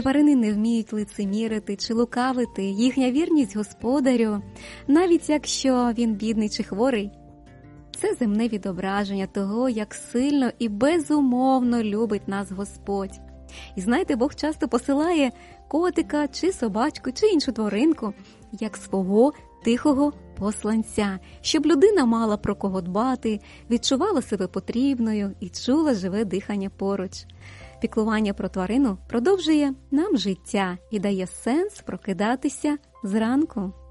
Тварини не вміють лицемірити чи лукавити, їхня вірність господарю, навіть якщо він бідний чи хворий. Це земне відображення того, як сильно і безумовно любить нас Господь. І знаєте, Бог часто посилає котика чи собачку чи іншу тваринку, як свого тихого посланця, щоб людина мала про кого дбати, відчувала себе потрібною і чула живе дихання поруч. Піклування про тварину продовжує нам життя і дає сенс прокидатися зранку.